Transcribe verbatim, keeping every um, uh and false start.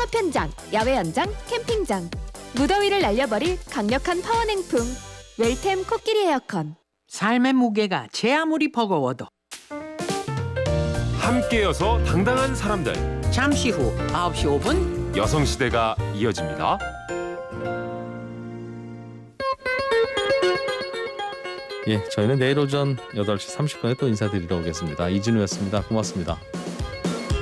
파편장, 야외 연장, 캠핑장. 무더위를 날려버릴 강력한 파워 냉풍. 웰템 코끼리 에어컨. 삶의 무게가 제 아무리 버거워도 함께여서 당당한 사람들. 잠시 후 아홉 시 오 분 여성시대가 이어집니다. 예, 저희는 내일 오전 여덟 시 삼십 분에 또 인사드리러 오겠습니다. 이진우였습니다. 고맙습니다.